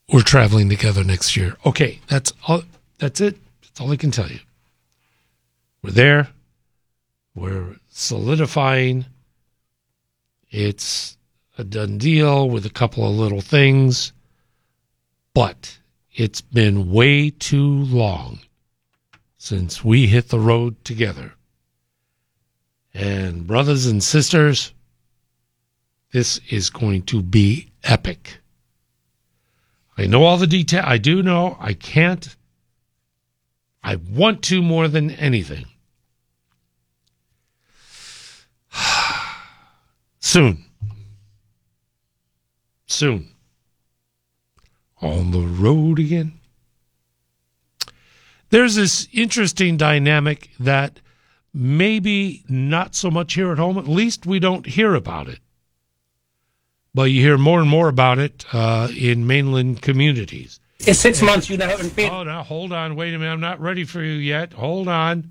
we're traveling together next year. Okay, that's all. That's it. That's all I can tell you. We're there. We're solidifying. It's a done deal with a couple of little things, but it's been way too long since we hit the road together. And brothers and sisters, this is going to be epic. I know all the detail. I do know. I can't. I want to more than anything. Soon. On the road again. There's this interesting dynamic that maybe not so much here at home. At least we don't hear about it. But you hear more and more about it in mainland communities. In 6 months, you haven't been. Oh, now, hold on. Wait a minute. I'm not ready for you yet. Hold on.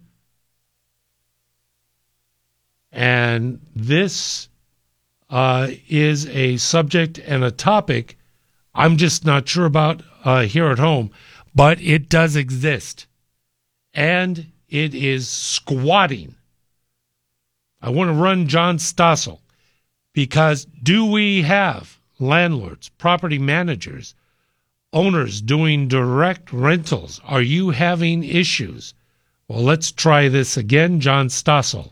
And this is a subject and a topic I'm just not sure about here at home, but it does exist. And it is squatting. I want to run John Stossel, because do we have landlords, property managers, owners doing direct rentals? Are you having issues? Well, let's try this again. John Stossel.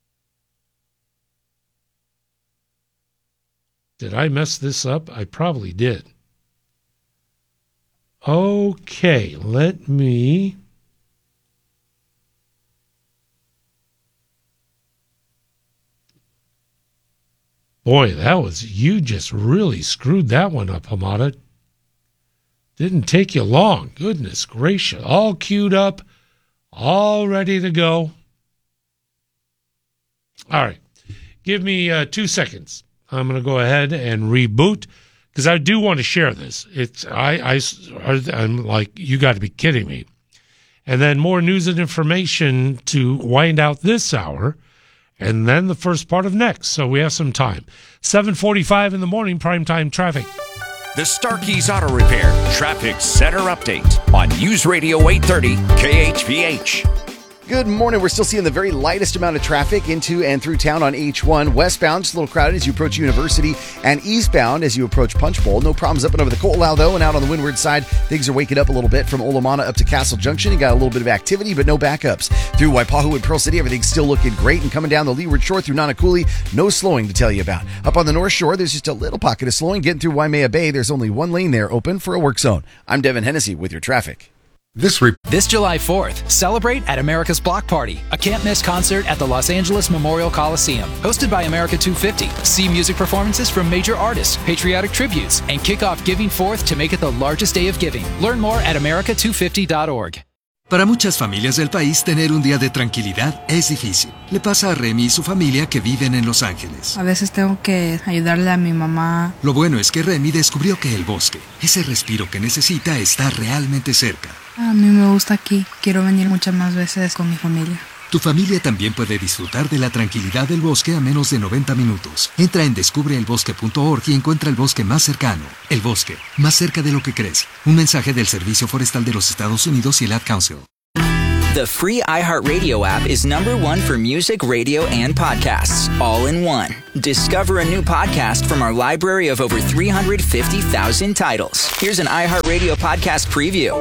Did I mess this up? I probably did. Okay, let me... Boy, you just really screwed that one up, Hamada. Didn't take you long. Goodness gracious. All queued up, all ready to go. All right. Give me 2 seconds. I'm going to go ahead and reboot, because I do want to share this. I'm like, you got to be kidding me. And then more news and information to wind out this hour, and then the first part of next. So we have some time. 7:45 in the morning, primetime traffic. The Starkey's Auto Repair Traffic Center Update on News Radio 830 KHVH. Good morning. We're still seeing the very lightest amount of traffic into and through town on H1. Westbound, just a little crowded as you approach University, and eastbound as you approach Punch Bowl. No problems up and over the Colau, though, and out on the windward side, things are waking up a little bit from Olamana up to Castle Junction. You got a little bit of activity, but no backups. Through Waipahu and Pearl City, everything's still looking great, and coming down the Leeward Shore through Nanakuli, no slowing to tell you about. Up on the North Shore, there's just a little pocket of slowing. Getting through Waimea Bay, there's only one lane there open for a work zone. I'm Devin Hennessy with your traffic. This July 4th, celebrate at America's Block Party, a can't-miss concert at the Los Angeles Memorial Coliseum. Hosted by America 250. See music performances from major artists, patriotic tributes, and kick off Giving Forth to make it the largest day of giving. Learn more at america250.org. Para muchas familias del país, tener un día de tranquilidad es difícil. Le pasa a Remy y su familia que viven en Los Ángeles. A veces tengo que ayudarle a mi mamá. Lo bueno es que Remy descubrió que el bosque, ese respiro que necesita, está realmente cerca. A mí me gusta aquí. Quiero venir muchas más veces con mi familia. Tu familia también puede disfrutar de la tranquilidad del bosque a menos de 90 minutos. Entra en descubreelbosque.org y encuentra el bosque más cercano. El bosque, más cerca de lo que crees. Un mensaje del Servicio Forestal de los Estados Unidos y el Ad Council. The free iHeartRadio app is #1 for music, radio, and podcasts, all in one. Discover a new podcast from our library of over 350,000 titles. Here's an iHeartRadio podcast preview.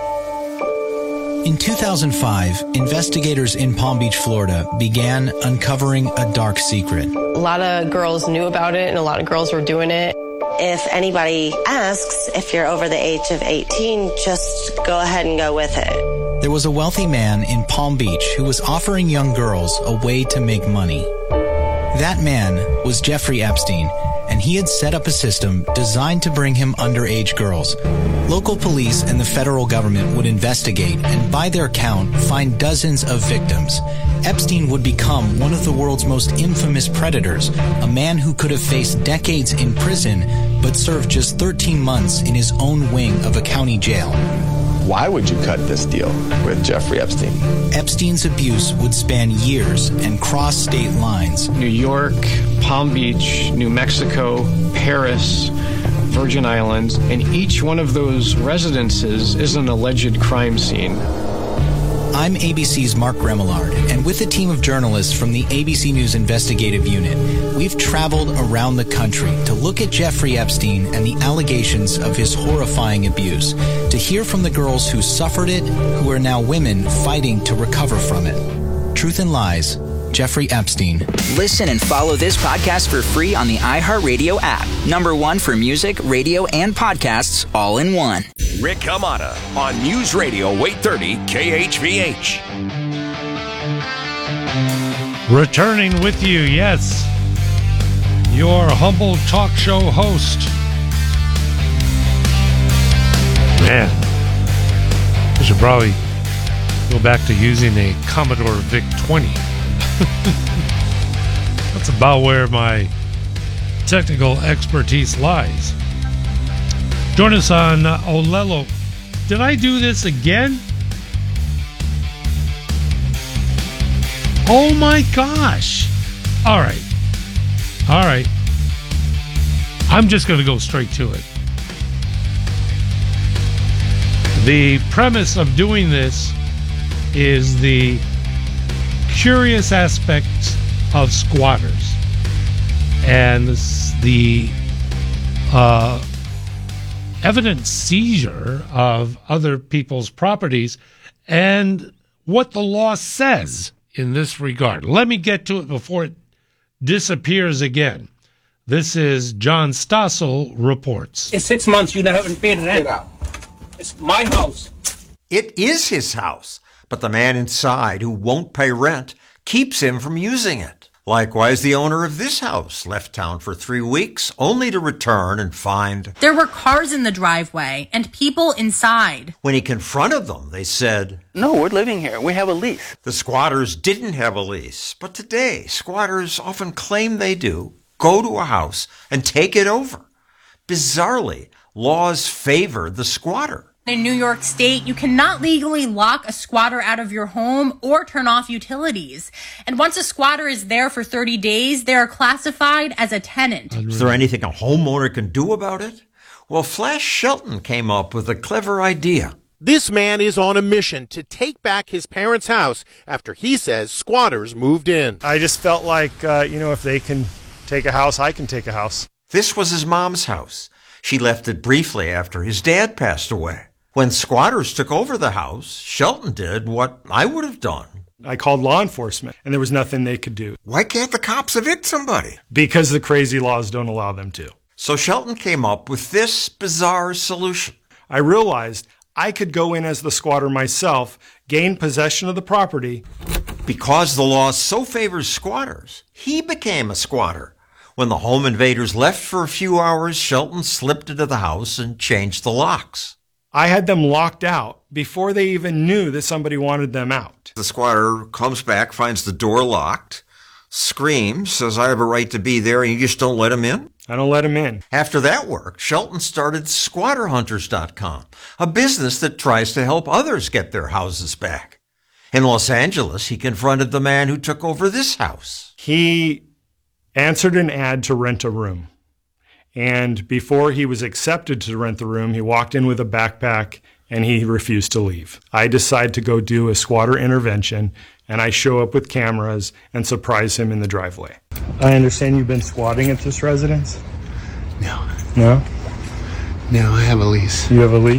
In 2005, investigators in Palm Beach, Florida, began uncovering a dark secret. A lot of girls knew about it, and a lot of girls were doing it. If anybody asks if you're over the age of 18, just go ahead and go with it. There was a wealthy man in Palm Beach who was offering young girls a way to make money. That man was Jeffrey Epstein, and he had set up a system designed to bring him underage girls. Local police and the federal government would investigate and, by their count, find dozens of victims. Epstein would become one of the world's most infamous predators, a man who could have faced decades in prison but served just 13 months in his own wing of a county jail. Why would you cut this deal with Jeffrey Epstein? Epstein's abuse would span years and cross state lines. New York, Palm Beach, New Mexico, Paris, Virgin Islands, and each one of those residences is an alleged crime scene. I'm ABC's Mark Remillard, and with a team of journalists from the ABC News Investigative Unit, we've traveled around the country to look at Jeffrey Epstein and the allegations of his horrifying abuse, to hear from the girls who suffered it, who are now women fighting to recover from it. Truth and Lies, Jeffrey Epstein. Listen and follow this podcast for free on the iHeartRadio app. #1 for music, radio, and podcasts all in one. Rick Hamada on News Radio 830 KHVH. Returning with you, yes, your humble talk show host. Man, I should probably go back to using a Commodore VIC-20. That's about where my technical expertise lies. Join us on Olelo. Did I do this again? Oh my gosh. All right. I'm just going to go straight to it. The premise of doing this is the curious aspects of squatters and the evident seizure of other people's properties and what the law says in this regard. Let me get to it before it disappears again. This is John Stossel reports. In 6 months, you haven't paid rent. It's my house. It is his house, but the man inside who won't pay rent keeps him from using it. Likewise, the owner of this house left town for 3 weeks, only to return and find there were cars in the driveway and people inside. When he confronted them, they said, "No, we're living here. We have a lease." The squatters didn't have a lease, but today, squatters often claim they do, go to a house and take it over. Bizarrely, laws favor the squatter. In New York State, you cannot legally lock a squatter out of your home or turn off utilities. And once a squatter is there for 30 days, they are classified as a tenant. Is there anything a homeowner can do about it? Well, Flash Shelton came up with a clever idea. This man is on a mission to take back his parents' house after he says squatters moved in. I just felt like, if they can take a house, I can take a house. This was his mom's house. She left it briefly after his dad passed away. When squatters took over the house, Shelton did what I would have done. I called law enforcement, and there was nothing they could do. Why can't the cops evict somebody? Because the crazy laws don't allow them to. So Shelton came up with this bizarre solution. I realized I could go in as the squatter myself, gain possession of the property. Because the law so favors squatters, he became a squatter. When the home invaders left for a few hours, Shelton slipped into the house and changed the locks. I had them locked out before they even knew that somebody wanted them out. The squatter comes back, finds the door locked, screams, says, "I have a right to be there," and you just don't let him in? I don't let him in. After that worked, Shelton started SquatterHunters.com, a business that tries to help others get their houses back. In Los Angeles, he confronted the man who took over this house. He answered an ad to rent a room. And before he was accepted to rent the room, he walked in with a backpack and he refused to leave. I decide to go do a squatter intervention, and I show up with cameras and surprise him in the driveway. I understand you've been squatting at this residence? No. No? No, I have a lease. You have a lease?